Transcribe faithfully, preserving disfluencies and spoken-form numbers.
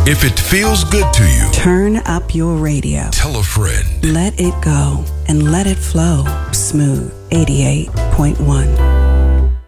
If it feels good to you, turn up your radio. Tell a friend. Let it go and let it flow. Smooth eighty-eight point one.